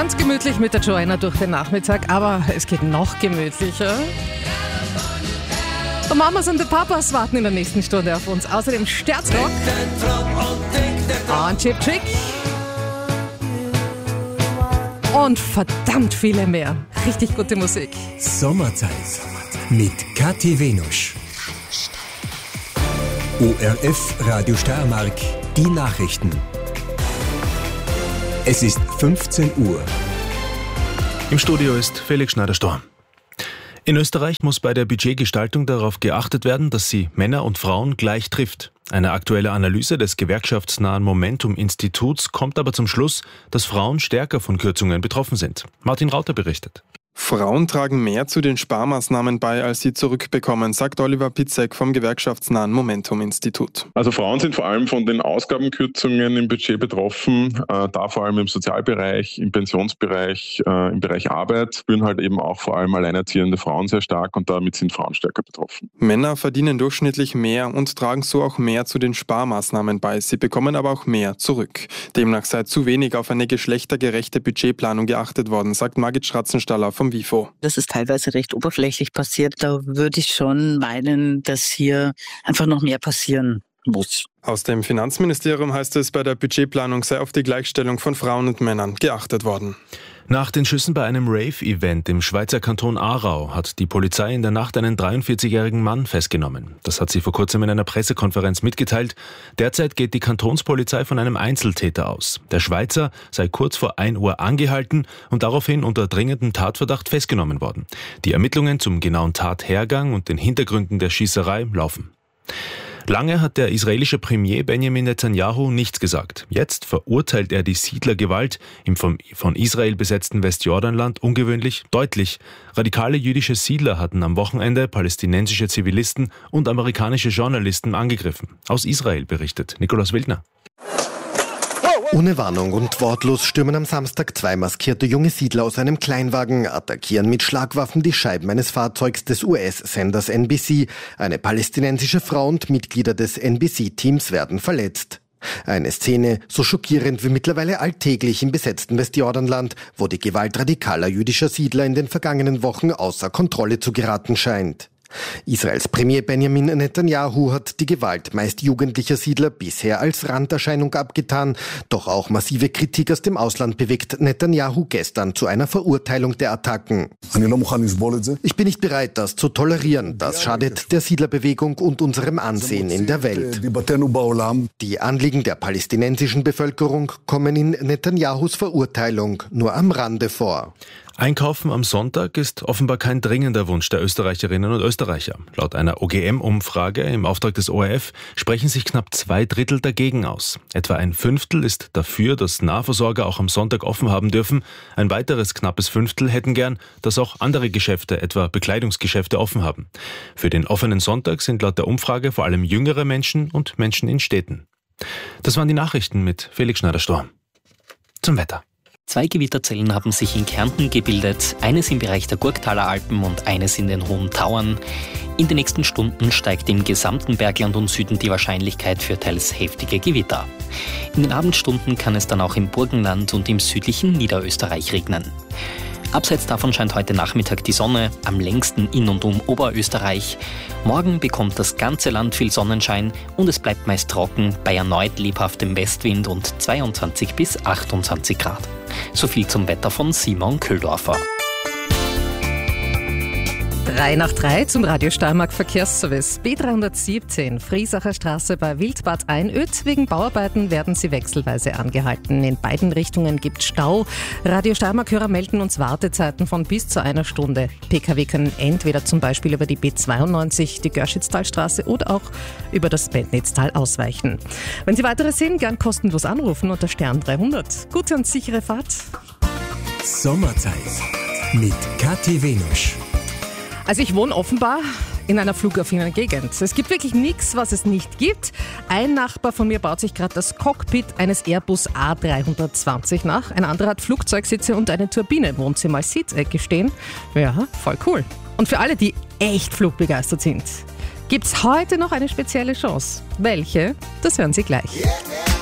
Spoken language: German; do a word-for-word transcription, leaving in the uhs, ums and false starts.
Ganz gemütlich mit der Joanna durch den Nachmittag, aber es geht noch gemütlicher. Die Mamas und die Papas warten in der nächsten Stunde auf uns. Außerdem Sterzrock und Chip Trick und verdammt viele mehr. Richtig gute Musik. Sommerzeit mit Kathi Venusch. O R F Radio Steiermark, die Nachrichten. Es ist fünfzehn Uhr. Im Studio ist Felix Schneider-Storm. In Österreich muss bei der Budgetgestaltung darauf geachtet werden, dass sie Männer und Frauen gleich trifft. Eine aktuelle Analyse des gewerkschaftsnahen Momentum-Instituts kommt aber zum Schluss, dass Frauen stärker von Kürzungen betroffen sind. Martin Rauter berichtet. Frauen tragen mehr zu den Sparmaßnahmen bei, als sie zurückbekommen, sagt Oliver Pitzek vom gewerkschaftsnahen Momentum-Institut. Also Frauen sind vor allem von den Ausgabenkürzungen im Budget betroffen, äh, da vor allem im Sozialbereich, im Pensionsbereich, äh, im Bereich Arbeit, spüren halt eben auch vor allem alleinerziehende Frauen sehr stark und damit sind Frauen stärker betroffen. Männer verdienen durchschnittlich mehr und tragen so auch mehr zu den Sparmaßnahmen bei. Sie bekommen aber auch mehr zurück. Demnach sei zu wenig auf eine geschlechtergerechte Budgetplanung geachtet worden, sagt Margit Schratzenstaller vom W I F O. Das ist teilweise recht oberflächlich passiert. Da würde ich schon meinen, dass hier einfach noch mehr passieren muss. Aus dem Finanzministerium heißt es, bei der Budgetplanung sei auf die Gleichstellung von Frauen und Männern geachtet worden. Nach den Schüssen bei einem Rave-Event im Schweizer Kanton Aarau hat die Polizei in der Nacht einen dreiundvierzigjährigen Mann festgenommen. Das hat sie vor kurzem in einer Pressekonferenz mitgeteilt. Derzeit geht die Kantonspolizei von einem Einzeltäter aus. Der Schweizer sei kurz vor ein Uhr angehalten und daraufhin unter dringendem Tatverdacht festgenommen worden. Die Ermittlungen zum genauen Tathergang und den Hintergründen der Schießerei laufen. Lange hat der israelische Premier Benjamin Netanyahu nichts gesagt. Jetzt verurteilt er die Siedlergewalt im von Israel besetzten Westjordanland ungewöhnlich deutlich. Radikale jüdische Siedler hatten am Wochenende palästinensische Zivilisten und amerikanische Journalisten angegriffen. Aus Israel berichtet Nikolaus Wildner. Ohne Warnung und wortlos stürmen am Samstag zwei maskierte junge Siedler aus einem Kleinwagen, attackieren mit Schlagwaffen die Scheiben eines Fahrzeugs des U S-Senders N B C. Eine palästinensische Frau und Mitglieder des N B C-Teams werden verletzt. Eine Szene so schockierend wie mittlerweile alltäglich im besetzten Westjordanland, wo die Gewalt radikaler jüdischer Siedler in den vergangenen Wochen außer Kontrolle zu geraten scheint. Israels Premier Benjamin Netanyahu hat die Gewalt meist jugendlicher Siedler bisher als Randerscheinung abgetan. Doch auch massive Kritik aus dem Ausland bewegt Netanyahu gestern zu einer Verurteilung der Attacken. Ich bin nicht bereit, das zu tolerieren. Das schadet der Siedlerbewegung und unserem Ansehen in der Welt. Die Anliegen der palästinensischen Bevölkerung kommen in Netanyahus Verurteilung nur am Rande vor. Einkaufen am Sonntag ist offenbar kein dringender Wunsch der Österreicherinnen und Österreicher. Laut einer O G M-Umfrage im Auftrag des O R F sprechen sich knapp zwei Drittel dagegen aus. Etwa ein Fünftel ist dafür, dass Nahversorger auch am Sonntag offen haben dürfen. Ein weiteres knappes Fünftel hätten gern, dass auch andere Geschäfte, etwa Bekleidungsgeschäfte, offen haben. Für den offenen Sonntag sind laut der Umfrage vor allem jüngere Menschen und Menschen in Städten. Das waren die Nachrichten mit Felix Schneider-Storm. Zum Wetter. Zwei Gewitterzellen haben sich in Kärnten gebildet, eines im Bereich der Gurktaler Alpen und eines in den Hohen Tauern. In den nächsten Stunden steigt im gesamten Bergland und Süden die Wahrscheinlichkeit für teils heftige Gewitter. In den Abendstunden kann es dann auch im Burgenland und im südlichen Niederösterreich regnen. Abseits davon scheint heute Nachmittag die Sonne, am längsten in und um Oberösterreich. Morgen bekommt das ganze Land viel Sonnenschein und es bleibt meist trocken bei erneut lebhaftem Westwind und zweiundzwanzig bis achtundzwanzig Grad. So viel zum Wetter von Simon Köhldorfer. Drei nach drei zum Radio Steiermark Verkehrsservice. B dreihundertsiebzehn, Friesacher Straße bei Wildbad Einöd. Wegen Bauarbeiten werden sie wechselweise angehalten. In beiden Richtungen gibt Stau. Radio Steiermark-Hörer melden uns Wartezeiten von bis zu einer Stunde. Pkw können entweder zum Beispiel über die B zweiundneunzig, die Görschitztalstraße oder auch über das Bendnitztal ausweichen. Wenn Sie weitere sehen, gern kostenlos anrufen unter Stern dreihundert. Gute und sichere Fahrt. Sommerzeit mit Kathi Venusch. Also ich wohne offenbar in einer flugaffinen Gegend. Es gibt wirklich nichts, was es nicht gibt. Ein Nachbar von mir baut sich gerade das Cockpit eines Airbus A dreihundertzwanzig nach. Ein anderer hat Flugzeugsitze und eine Turbine im Wohnzimmer als Sitzecke stehen. Ja, voll cool. Und für alle, die echt flugbegeistert sind, gibt's heute noch eine spezielle Chance. Welche? Das hören Sie gleich.